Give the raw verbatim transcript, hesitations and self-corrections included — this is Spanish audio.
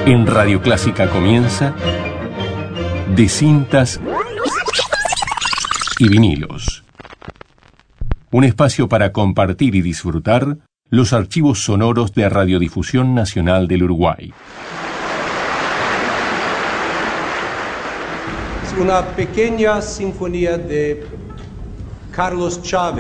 En Radio Clásica comienza De Cintas y Vinilos. Un espacio para compartir y disfrutar los archivos sonoros de Radiodifusión Nacional del Uruguay. Es una pequeña sinfonía de Carlos Chávez.